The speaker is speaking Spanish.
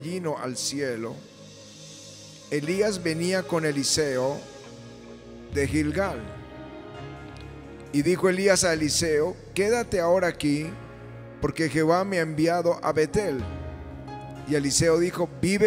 Vino al cielo, Elías venía con Eliseo de Gilgal. Y dijo Elías a Eliseo: quédate ahora aquí, porque Jehová me ha enviado a Betel. Y Eliseo dijo: vive